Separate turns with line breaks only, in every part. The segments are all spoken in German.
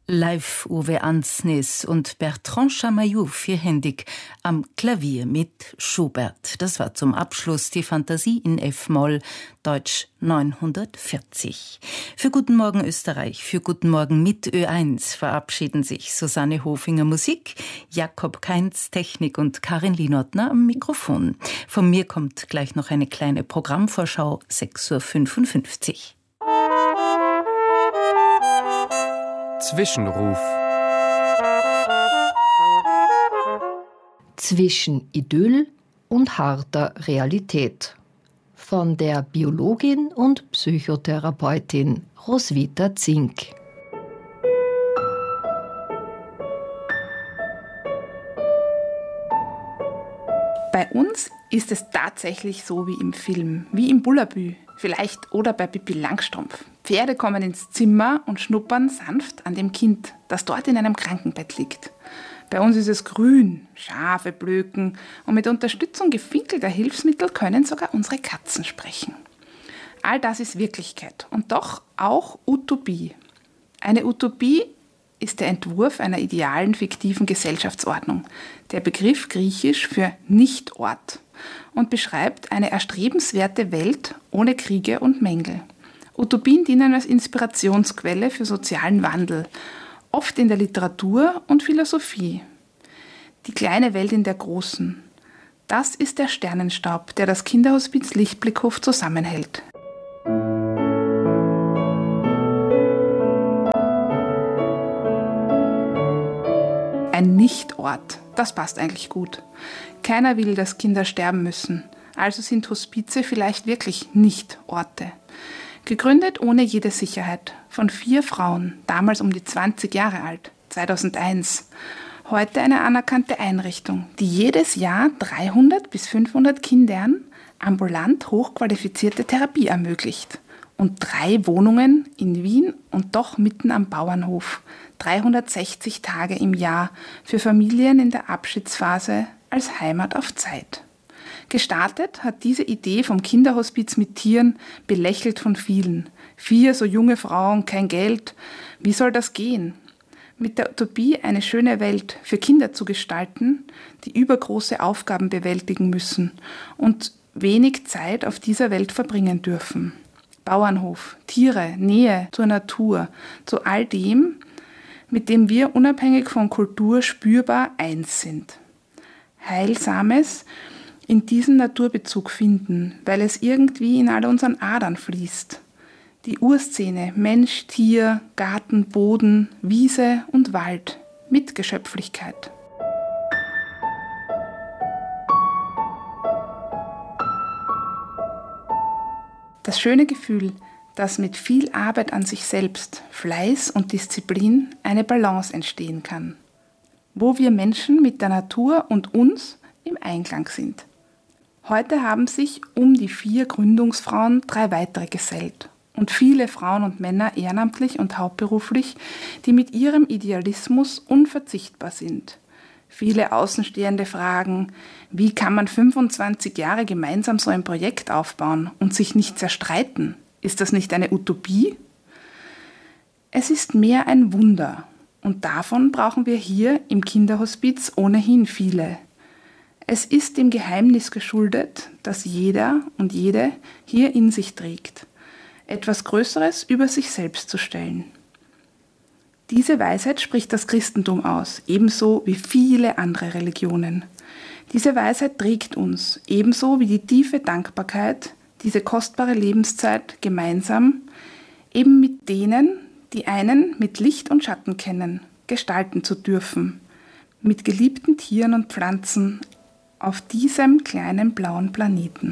Live Uwe Ansnis und Bertrand Chamayou vierhändig am Klavier mit Schubert. Das war zum Abschluss die Fantasie in F-Moll, Deutsch 940. Für Guten Morgen Österreich, für Guten Morgen mit Ö1 verabschieden sich Susanne Hofinger Musik, Jakob Kainz Technik und Karin Lienotner am Mikrofon. Von mir kommt gleich noch eine kleine Programmvorschau, 6:55 Uhr.
Zwischenruf.
Zwischen Idyll und harter Realität. Von der Biologin und Psychotherapeutin Roswitha Zink.
Bei uns ist es tatsächlich so wie im Film, wie im Bullabü, vielleicht oder bei Pippi Langstrumpf. Pferde kommen ins Zimmer und schnuppern sanft an dem Kind, das dort in einem Krankenbett liegt. Bei uns ist es grün, Schafe blöken und mit Unterstützung gefinkelter Hilfsmittel können sogar unsere Katzen sprechen. All das ist Wirklichkeit und doch auch Utopie. Eine Utopie ist der Entwurf einer idealen, fiktiven Gesellschaftsordnung. Der Begriff griechisch für Nichtort und beschreibt eine erstrebenswerte Welt ohne Kriege und Mängel. Utopien dienen als Inspirationsquelle für sozialen Wandel, oft in der Literatur und Philosophie. Die kleine Welt in der großen. Das ist der Sternenstaub, der das Kinderhospiz Lichtblickhof zusammenhält. Ein Nichtort, das passt eigentlich gut. Keiner will, dass Kinder sterben müssen, also sind Hospize vielleicht wirklich Nichtorte. Gegründet ohne jede Sicherheit, von 4 Frauen, damals um die 20 Jahre alt, 2001. Heute eine anerkannte Einrichtung, die jedes Jahr 300 bis 500 Kindern ambulant hochqualifizierte Therapie ermöglicht. Und 3 Wohnungen in Wien und doch mitten am Bauernhof. 360 Tage im Jahr für Familien in der Abschiedsphase als Heimat auf Zeit. Gestartet hat diese Idee vom Kinderhospiz mit Tieren belächelt von vielen. 4 so junge Frauen, kein Geld. Wie soll das gehen? Mit der Utopie, eine schöne Welt für Kinder zu gestalten, die übergroße Aufgaben bewältigen müssen und wenig Zeit auf dieser Welt verbringen dürfen. Bauernhof, Tiere, Nähe zur Natur, zu all dem, mit dem wir unabhängig von Kultur spürbar eins sind. Heilsames in diesem Naturbezug finden, weil es irgendwie in all unseren Adern fließt. Die Urszene Mensch, Tier, Garten, Boden, Wiese und Wald mit Geschöpflichkeit. Das schöne Gefühl, dass mit viel Arbeit an sich selbst, Fleiß und Disziplin eine Balance entstehen kann, wo wir Menschen mit der Natur und uns im Einklang sind. Heute haben sich um die 4 Gründungsfrauen 3 weitere gesellt und viele Frauen und Männer ehrenamtlich und hauptberuflich, die mit ihrem Idealismus unverzichtbar sind. Viele Außenstehende fragen, wie kann man 25 Jahre gemeinsam so ein Projekt aufbauen und sich nicht zerstreiten? Ist das nicht eine Utopie? Es ist mehr ein Wunder und davon brauchen wir hier im Kinderhospiz ohnehin viele. Es ist dem Geheimnis geschuldet, das jeder und jede hier in sich trägt, etwas Größeres über sich selbst zu stellen. Diese Weisheit spricht das Christentum aus, ebenso wie viele andere Religionen. Diese Weisheit trägt uns, ebenso wie die tiefe Dankbarkeit, diese kostbare Lebenszeit gemeinsam, eben mit denen, die einen mit Licht und Schatten kennen, gestalten zu dürfen, mit geliebten Tieren und Pflanzen auf diesem kleinen blauen Planeten.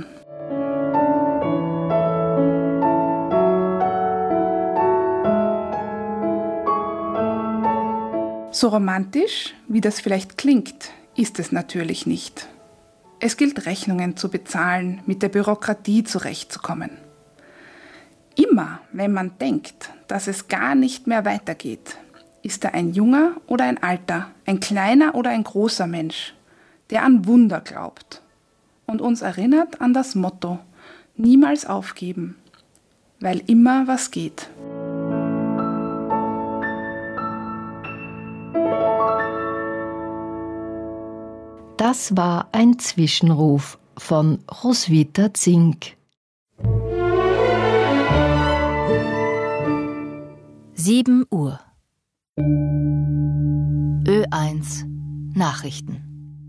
So romantisch, wie das vielleicht klingt, ist es natürlich nicht. Es gilt, Rechnungen zu bezahlen, mit der Bürokratie zurechtzukommen. Immer, wenn man denkt, dass es gar nicht mehr weitergeht, ist da ein junger oder ein alter, ein kleiner oder ein großer Mensch, der an Wunder glaubt und uns erinnert an das Motto: niemals aufgeben, weil immer was geht.
Das war ein Zwischenruf von Roswitha Zink.
7 Uhr. Ö1 Nachrichten.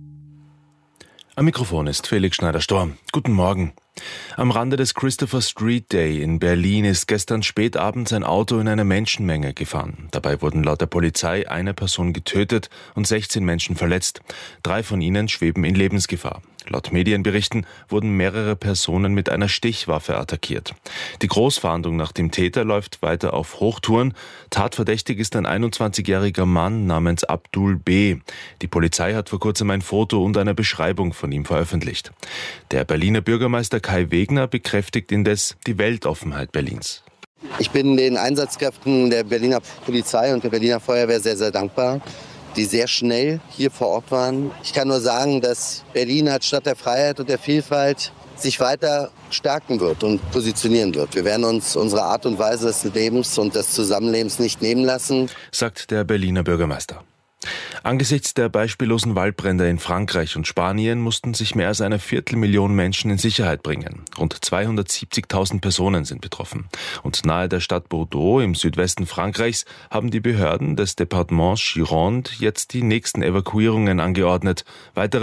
Am Mikrofon ist Felix Schneider-Storm. Guten Morgen. Am Rande des Christopher Street Day in Berlin ist gestern spät abends ein Auto in einer Menschenmenge gefahren. Dabei wurden laut der Polizei eine Person getötet und 16 Menschen verletzt. 3 von ihnen schweben in Lebensgefahr. Laut Medienberichten wurden mehrere Personen mit einer Stichwaffe attackiert. Die Großfahndung nach dem Täter läuft weiter auf Hochtouren. Tatverdächtig ist ein 21-jähriger Mann namens Abdul B. Die Polizei hat vor kurzem ein Foto und eine Beschreibung von ihm veröffentlicht. Der Berliner Bürgermeister Kai Wegner bekräftigt indes die Weltoffenheit Berlins.
Ich bin den Einsatzkräften der Berliner Polizei und der Berliner Feuerwehr sehr, sehr dankbar, die sehr schnell hier vor Ort waren. Ich kann nur sagen, dass Berlin als Stadt der Freiheit und der Vielfalt sich weiter stärken wird und positionieren wird. Wir werden uns unsere Art und Weise des Lebens und des Zusammenlebens nicht nehmen lassen,
sagt der Berliner Bürgermeister. Angesichts der beispiellosen Waldbrände in Frankreich und Spanien mussten sich mehr als 250.000 Menschen in Sicherheit bringen. Rund 270.000 Personen sind betroffen. Und nahe der Stadt Bordeaux im Südwesten Frankreichs haben die Behörden des Departements Gironde jetzt die nächsten Evakuierungen angeordnet. Weitere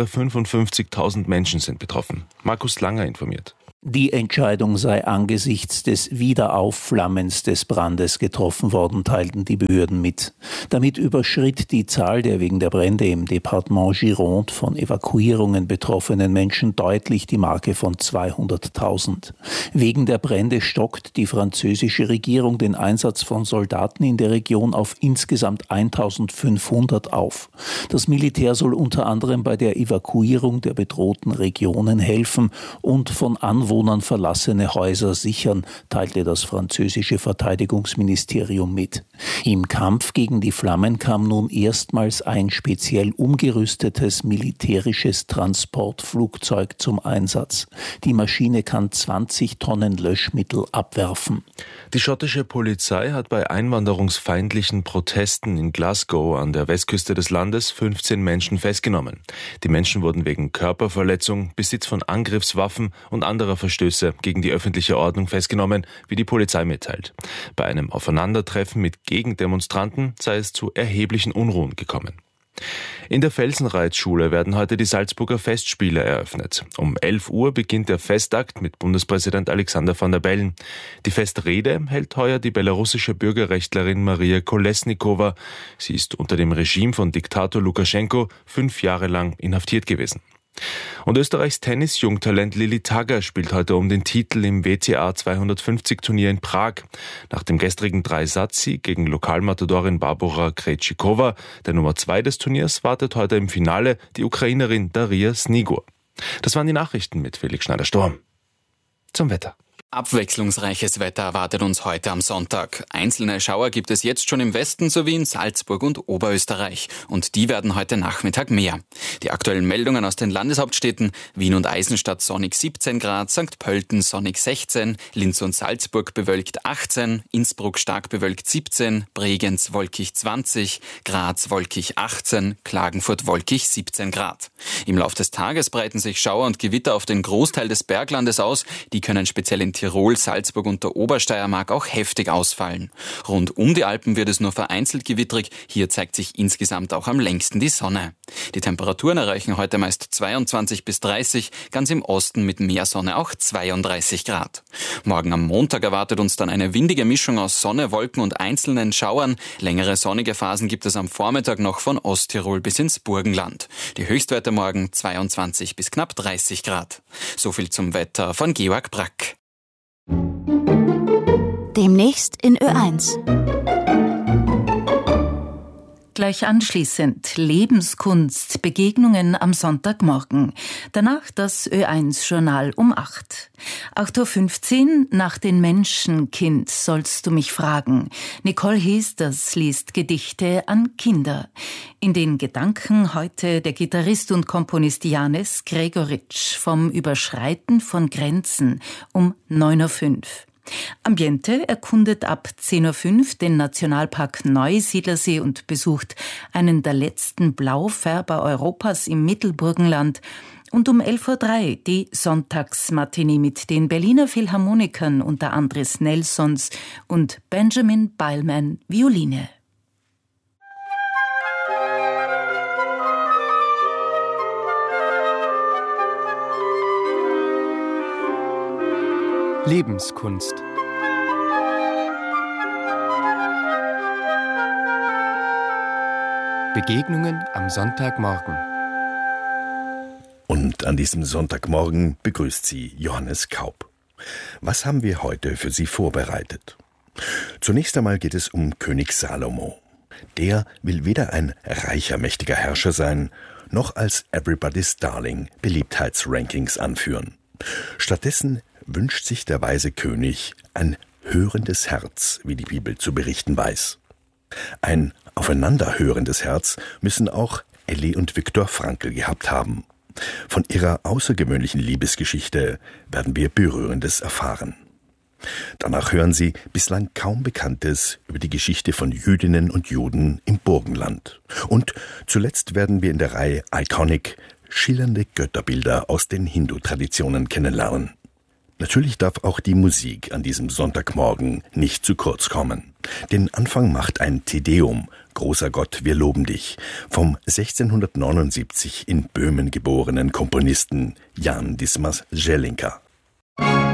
55.000 Menschen sind betroffen. Markus Langer informiert.
Die Entscheidung sei angesichts des Wiederaufflammens des Brandes getroffen worden, teilten die Behörden mit. Damit überschritt die Zahl der wegen der Brände im Departement Gironde von Evakuierungen betroffenen Menschen deutlich die Marke von 200.000. Wegen der Brände stockt die französische Regierung den Einsatz von Soldaten in der Region auf insgesamt 1.500 auf. Das Militär soll unter anderem bei der Evakuierung der bedrohten Regionen helfen und von Anwohnern verlassene Häuser sichern, teilte das französische Verteidigungsministerium mit. Im Kampf gegen die Flammen kam nun erstmals ein speziell umgerüstetes militärisches Transportflugzeug zum Einsatz. Die Maschine kann 20 Tonnen Löschmittel abwerfen.
Die schottische Polizei hat bei einwanderungsfeindlichen Protesten in Glasgow an der Westküste des Landes 15 Menschen festgenommen. Die Menschen wurden wegen Körperverletzung, Besitz von Angriffswaffen und anderer Verstöße gegen die öffentliche Ordnung festgenommen, wie die Polizei mitteilt. Bei einem Aufeinandertreffen mit Gegendemonstranten sei es zu erheblichen Unruhen gekommen. In der Felsenreitschule werden heute die Salzburger Festspiele eröffnet. Um 11 Uhr beginnt der Festakt mit Bundespräsident Alexander Van der Bellen. Die Festrede hält heuer die belarussische Bürgerrechtlerin Maria Kolesnikova. Sie ist unter dem Regime von Diktator Lukaschenko 5 Jahre lang inhaftiert gewesen. Und Österreichs Tennis-Jungtalent Lilly Tagger spielt heute um den Titel im WTA 250-Turnier in Prag. Nach dem gestrigen 3-Satz-Sieg gegen Lokalmatadorin Barbora Krejcikova, der Nummer 2 des Turniers, wartet heute im Finale die Ukrainerin Daria Snigur. Das waren die Nachrichten mit Felix Schneider-Storm. Zum Wetter.
Abwechslungsreiches Wetter erwartet uns heute am Sonntag. Einzelne Schauer gibt es jetzt schon im Westen sowie in Salzburg und Oberösterreich. Und die werden heute Nachmittag mehr. Die aktuellen Meldungen aus den Landeshauptstädten: Wien und Eisenstadt sonnig 17 Grad, St. Pölten sonnig 16, Linz und Salzburg bewölkt 18, Innsbruck stark bewölkt 17, Bregenz wolkig 20, Graz wolkig 18, Klagenfurt wolkig 17 Grad. Im Lauf des Tages breiten sich Schauer und Gewitter auf den Großteil des Berglandes aus. Die können speziell in Tirol, Salzburg und der Obersteiermark auch heftig ausfallen. Rund um die Alpen wird es nur vereinzelt gewittrig. Hier zeigt sich insgesamt auch am längsten die Sonne. Die Temperaturen erreichen heute meist 22 bis 30, ganz im Osten mit mehr Sonne auch 32 Grad. Morgen am Montag erwartet uns dann eine windige Mischung aus Sonne, Wolken und einzelnen Schauern. Längere sonnige Phasen gibt es am Vormittag noch von Osttirol bis ins Burgenland. Die Höchstwerte morgen 22 bis knapp 30 Grad. So viel zum Wetter von Georg Brack.
Demnächst in Ö1. Gleich anschließend Lebenskunst, Begegnungen am Sonntagmorgen. Danach das Ö1-Journal um 8. 8.15 Uhr, nach den Menschenkind sollst du mich fragen. Nicole Hesters liest Gedichte an Kinder. In den Gedanken heute der Gitarrist und Komponist Janez Gregoritsch vom Überschreiten von Grenzen um 9.05 Uhr. Ambiente erkundet ab 10.05 Uhr den Nationalpark Neusiedlersee und besucht einen der letzten Blaufärber Europas im Mittelburgenland. Und um 11.03 Uhr die Sonntagsmatinee mit den Berliner Philharmonikern unter Andres Nelsons und Benjamin Beilman Violine.
Lebenskunst. Begegnungen am Sonntagmorgen.
Und an diesem Sonntagmorgen begrüßt sie Johannes Kaup. Was haben wir heute für Sie vorbereitet? Zunächst einmal geht es um König Salomo. Der will weder ein reicher, mächtiger Herrscher sein, noch als Everybody's Darling Beliebtheitsrankings anführen. Stattdessen wünscht sich der weise König ein hörendes Herz, wie die Bibel zu berichten weiß. Ein aufeinanderhörendes Herz müssen auch Elli und Viktor Frankl gehabt haben. Von ihrer außergewöhnlichen Liebesgeschichte werden wir Berührendes erfahren. Danach hören Sie bislang kaum Bekanntes über die Geschichte von Jüdinnen und Juden im Burgenland. Und zuletzt werden wir in der Reihe Iconic schillernde Götterbilder aus den Hindu-Traditionen kennenlernen. Natürlich darf auch die Musik an diesem Sonntagmorgen nicht zu kurz kommen. Den Anfang macht ein Te Deum, Großer Gott, wir loben dich, vom 1679 in Böhmen geborenen Komponisten Jan Dismas Zelenka.